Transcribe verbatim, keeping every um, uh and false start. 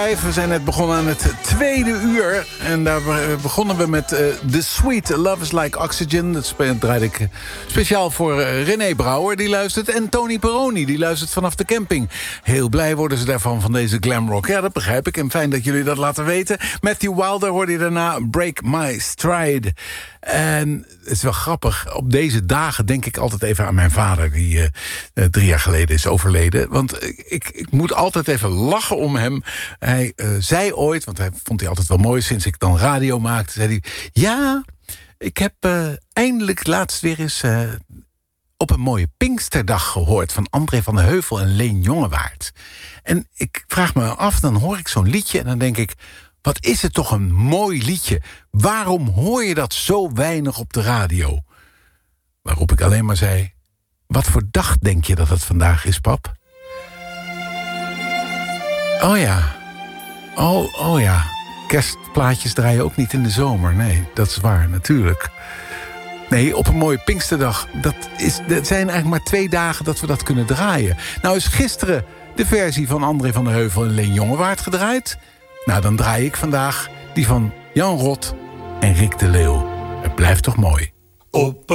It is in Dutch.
We zijn net begonnen aan het tweede uur. En daar begonnen we met uh, The Sweet Love is Like Oxygen. Dat draaide ik speciaal voor uh, René Brouwer, die luistert. En Tony Peroni, die luistert vanaf de camping. Heel blij worden ze daarvan, van deze glamrock. Ja, dat begrijp ik. En fijn dat jullie dat laten weten. Matthew Wilder hoorde je daarna Break My Stride. En het is wel grappig. Op deze dagen denk ik altijd even aan mijn vader, die uh, uh, drie jaar geleden is overleden. Want ik, ik, ik moet altijd even lachen om hem. Hij uh, zei ooit, want hij vond hij altijd wel mooi sinds ik dan radio maakte, zei hij: ja, ik heb uh, eindelijk laatst weer eens uh, op een mooie Pinksterdag gehoord van André van de Heuvel en Leen Jongewaard. En ik vraag me af, dan hoor ik zo'n liedje en dan denk ik: wat is het toch een mooi liedje. Waarom hoor je dat zo weinig op de radio? Waarop ik alleen maar zei: wat voor dag denk je dat het vandaag is, pap? Oh ja. Oh, oh ja. Kerstplaatjes draaien ook niet in de zomer. Nee, dat is waar, natuurlijk. Nee, op een mooie Pinksterdag. Dat, is, dat zijn eigenlijk maar twee dagen dat we dat kunnen draaien. Nou is gisteren de versie van André van der Heuvel en Leen Jongewaard gedraaid. Nou, dan draai ik vandaag die van Jan Rot en Rick de Leeuw. Het blijft toch mooi. Op